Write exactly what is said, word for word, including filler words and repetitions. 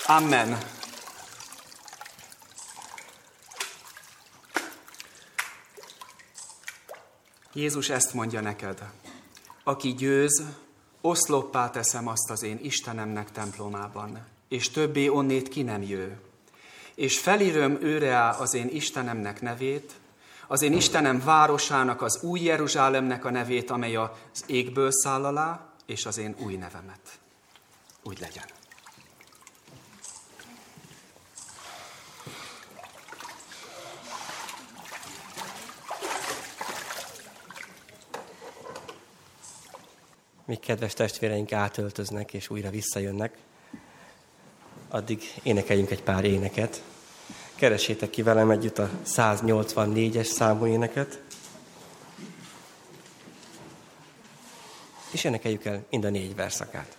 Amen. Jézus ezt mondja neked. Aki győz, oszloppá teszem azt az én Istenemnek templomában, és többé onnét ki nem jő. És felíröm őreá az én Istenemnek nevét, az én Istenem városának, az új Jeruzsálemnek a nevét, amely az égből száll alá, és az én új nevemet. Úgy legyen. Míg kedves testvéreink átöltöznek és újra visszajönnek, addig énekeljünk egy pár éneket. Keresétek ki velem együtt a száznyolcvannégyes számú éneket, és énekeljük el mind a négy verszakát.